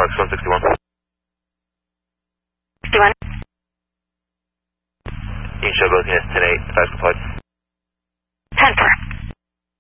Fox 161. 61. You can show both units 10-8, 5